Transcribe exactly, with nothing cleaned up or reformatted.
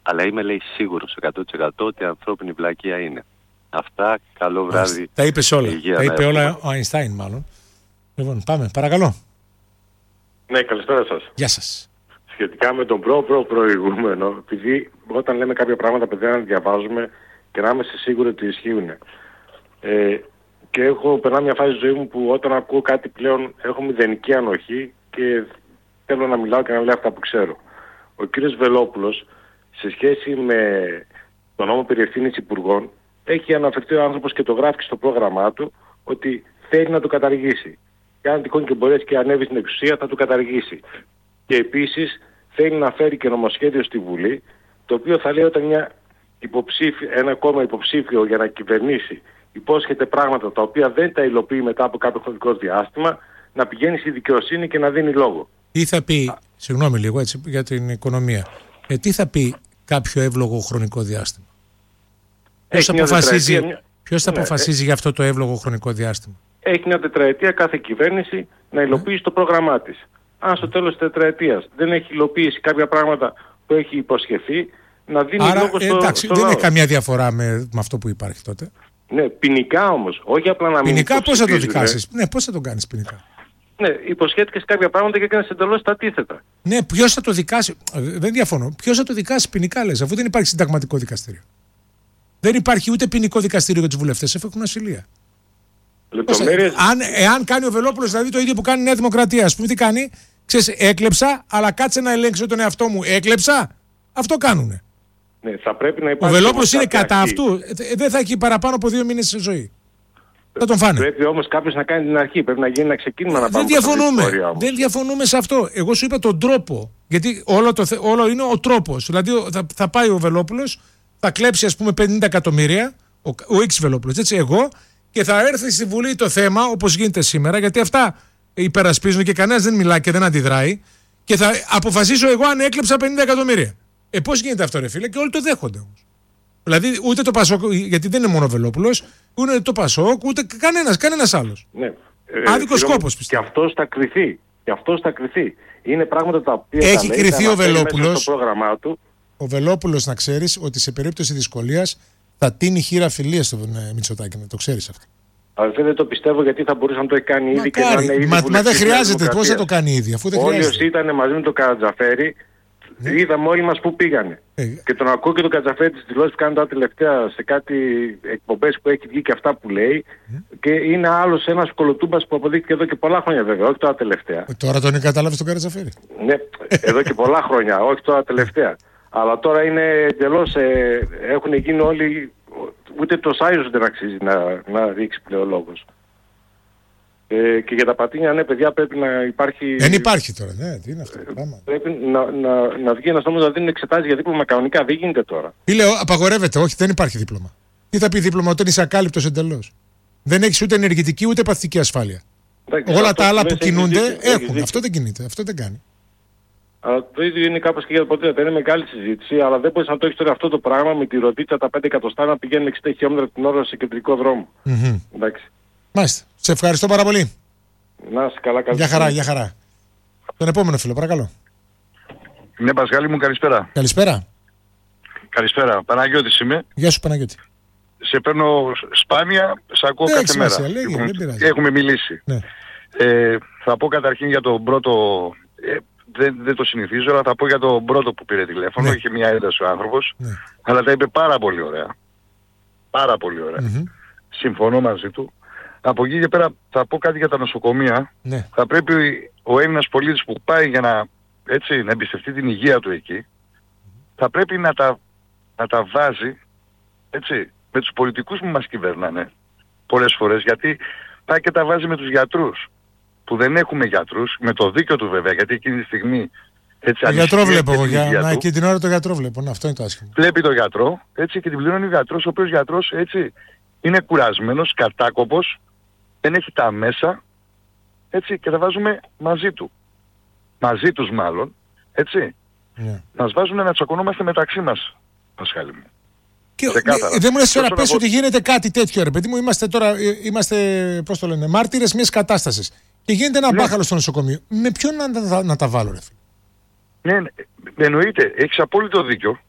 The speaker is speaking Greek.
Αλλά είμαι, λέει, σίγουρος εκατό τοις εκατό ότι ανθρώπινη βλακεία είναι. Αυτά, καλό βράδυ. Τα είπες όλα. Τα είπε όλα ο Αϊνστάιν, μάλλον. Λοιπόν, πάμε, παρακαλώ. Ναι, καλησπέρα σας. Γεια σας. Σχετικά με τον προ-προ προηγούμενο, επειδή όταν λέμε κάποια πράγματα πρέπει να διαβάζουμε και να είμαστε σίγουροι ότι ισχύουν. Ε, και έχω περνά μια φάση ζωή μου που όταν ακούω κάτι πλέον έχω μηδενική ανοχή και θέλω να μιλάω και να λέω αυτά που ξέρω. Ο κύριος Βελόπουλος, σε σχέση με τον νόμο περί ευθύνης υπουργών, έχει αναφερθεί ο άνθρωπος και το γράφει στο πρόγραμμά του ότι θέλει να το καταργήσει. Και αν τυχόν και μπορέσει και ανέβει στην εξουσία θα το καταργήσει. Και επίσης θέλει να φέρει και νομοσχέδιο στη Βουλή, το οποίο θα λέει όταν μια υποψήφιο, ένα κόμμα υποψήφιο για να κυβερνήσει υπόσχεται πράγματα τα οποία δεν τα υλοποιεί μετά από κάποιο χρονικό διάστημα, να πηγαίνει στη δικαιοσύνη και να δίνει λόγο. Τι θα πει, Α. συγγνώμη λίγο έτσι για την οικονομία, ε, τι θα πει κάποιο εύλογο χρονικό διάστημα? Ποιος, αποφασίζει, μια... ποιος θα ναι, αποφασίζει ε... για αυτό το εύλογο χρονικό διάστημα? Έχει μια τετραετία κάθε κυβέρνηση να υλοποιήσει ε. το πρόγραμμά της. Αν στο τέλος της τετραετίας δεν έχει υλοποιήσει κάποια πράγματα που έχει υποσχεθεί, να δίνει Άρα, λόγο στο, εντάξει, στο δεν λαό. έχει καμία διαφορά με, με αυτό που υπάρχει τότε. Ναι, ποινικά όμως, όχι απλά να μην ποινικά πώς θα το δικάσεις? Ναι, πώς θα το κάνεις ποινικά? Ναι, υποσχέθηκες κάποια πράγματα και έκανες εντελώς τα αντίθετα. Ναι, ποιος θα το δικάσει? Δεν διαφωνώ. Ποιος θα το δικάσει ποινικά, λες, αφού δεν υπάρχει συνταγματικό δικαστήριο? Δεν υπάρχει ούτε ποινικό δικαστήριο για τους βουλευτές, έχουν ασυλία. Λεπτομέρειες... Αν, εάν κάνει ο Βελόπουλος δηλαδή το ίδιο που κάνει η Νέα Δημοκρατία, ας πούμε, τι κάνει? Ξέρεις, έκλεψα, αλλά κάτσε να ελέγξω τον εαυτό μου. Έκλεψα. Αυτό κάνουνε. Ναι, θα πρέπει να ο Βελόπουλος είναι κατά αρχή. Αυτού. Δεν θα έχει παραπάνω από δύο μήνες σε ζωή. Θα τον φάνε. Πρέπει όμως κάποιος να κάνει την αρχή. Πρέπει να γίνει ένα ξεκίνημα να πάμε. Δεν διαφωνούμε. Δεν διαφωνούμε σε αυτό. Εγώ σου είπα τον τρόπο. Γιατί όλο, το, όλο είναι ο τρόπος. Δηλαδή θα, θα πάει ο Βελόπουλος, θα κλέψει ας πούμε πενήντα εκατομμύρια, ο, ο X Βελόπουλος, έτσι εγώ, και θα έρθει στη Βουλή το θέμα όπως γίνεται σήμερα, γιατί αυτά υπερασπίζουν και κανένας δεν μιλάει και δεν αντιδράει, και θα αποφασίσω εγώ αν έκλεψα πενήντα εκατομμύρια. Ε, πώς γίνεται αυτό, ρε φίλε, και όλοι το δέχονται όμως. Δηλαδή ούτε το Πασόκ, γιατί δεν είναι μόνο ο Βελόπουλος, ούτε το Πασόκ, ούτε κανένας, κανένας άλλος. Ναι. Ε, άδικος κόπος, πιστεύω. Και αυτός θα κρυθεί. Και αυτός θα κρυθεί. Είναι πράγματα τα οποία έχει τα κρυθεί ο Βελόπουλος. Στο πρόγραμμά του. Ο Βελόπουλος, να ξέρεις ότι σε περίπτωση δυσκολίας θα τίνει χείρα φιλίας στον ε, Μητσοτάκη. Το ξέρεις αυτό. Αλλά δεν το πιστεύω, γιατί θα μπορούσε να το έχει κάνει ήδη. Και να είναι ήδη. Μα, μα δεν χρειάζεται. Πώς θα το κάνει ήδη, αφού δεν χρειάζεται. Όλοι όσοι ήταν μαζί με τον Καρατζαφέρη, ναι, είδαμε όλοι μας πού πήγανε. Ε, και τον ακούω και τον Καρατζαφέρη τις δηλώσεις που κάνει τώρα τελευταία σε κάτι εκπομπές που έχει βγει και αυτά που λέει. Ε. Και είναι άλλος ένας κολοτούμπας που αποδείχθηκε εδώ και πολλά χρόνια, βέβαια, όχι τώρα τελευταία. Ε, τώρα τον κατάλαβες τον Καρατζαφέρη. Ναι, εδώ και πολλά χρόνια, όχι τώρα τελευταία. Αλλά τώρα είναι εντελώς, ε, έχουν γίνει όλοι, ούτε το Σάιζος δεν αξίζει να, να ρίξει πλέον λόγος. Ε, και για τα πατίνια, ναι, παιδιά, πρέπει να υπάρχει... Δεν υπάρχει τώρα, ναι, τι είναι αυτό το πράγμα. Πρέπει να, να, να βγει ένας νόμος να δίνει εξετάσεις για δίπλωμα κανονικά, δεν γίνεται τώρα. Φίλε, απαγορεύεται, όχι, δεν υπάρχει δίπλωμα. Τι θα πει δίπλωμα όταν είσαι ακάλυπτος εντελώς? Δεν έχεις ούτε ενεργητική ούτε παθητική ασφάλεια. Εντάξει, όλα τα άλλα που κινούνται δίκιο, έχουν, αυτό δεν κινείται, αυτό δεν κάνει. Αλλά το ίδιο είναι κάπως και για το ποτέ. Είναι μεγάλη συζήτηση, αλλά δεν μπορείς να το έχεις τώρα αυτό το πράγμα με τη ροδίτσα τα πέντε εκατοστά να πηγαίνουν εξήντα χιλιόμετρα την ώρα σε κεντρικό δρόμο. Mm-hmm. Εντάξει. Μάλιστα. Σε ευχαριστώ πάρα πολύ. Να είσαι καλά, καλή. Για χαρά, για χαρά. Τον επόμενο φίλο, παρακαλώ. Ναι, Πασχάλη μου, καλησπέρα. Καλησπέρα. Καλησπέρα. Παναγιώτης είμαι. Γεια σου, Παναγιώτη. Σε παίρνω σπάνια, σε ακούω δεν κάθε μέρα. Λέγε, έχουμε, δεν πειράζει. Έχουμε μιλήσει. Ναι. Ε, θα πω καταρχήν για τον πρώτο... Ε, δεν, δεν το συνηθίζω, αλλά θα πω για τον πρώτο που πήρε τηλέφωνο. Ναι. Είχε μια ένταση ο άνθρωπος, ναι, αλλά τα είπε πάρα πολύ ωραία. Πάρα πολύ ωραία. Mm-hmm. Συμφωνώ μαζί του. Από εκεί και πέρα θα πω κάτι για τα νοσοκομεία. Ναι. Θα πρέπει ο Έλληνας πολίτης που πάει για να, έτσι, να εμπιστευτεί την υγεία του εκεί, θα πρέπει να τα, να τα βάζει, έτσι, με τους πολιτικούς που μας κυβερνάνε πολλές φορές, γιατί πάει και τα βάζει με τους γιατρούς που δεν έχουμε γιατρούς, με το δίκιο του βέβαια, γιατί εκείνη τη στιγμή έτσι, το γιατρό βλέπω εγώ, για, να, και την ώρα το γιατρό βλέπω, να, αυτό είναι το άσχημο. Βλέπει το γιατρό, έτσι, και την πληρώνει ο γιατρός, ο οποίος γιατρός, έτσι, είναι κουρασμένος, κατάκοπος, δεν έχει τα μέσα, έτσι, και τα βάζουμε μαζί του. Μαζί τους μάλλον, έτσι. Yeah. Μας βάζουν να τσακωνόμαστε μεταξύ μας, Πασχάλη μου. Και ε, δεν μου λες τώρα, πες ότι γίνεται κάτι τέτοιο, ρε παιδί μου, είμαστε τώρα, είμαστε, πώς το λένε, μάρτυρες μιας κατάστασης. Και γίνεται ένα ναι. μπάχαλο στο νοσοκομείο. Με ποιον να, να, να τα βάλω, ρε φίλε? Ναι, ναι, εννοείται, έχεις απόλυτο δίκιο.